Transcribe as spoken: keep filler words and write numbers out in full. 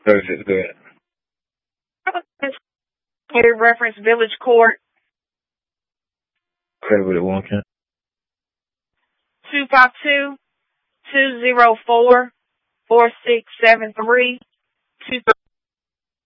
Perfect. Good. Here, reference Village Court. Credit with it one can. two five two, two zero four, four six seven three.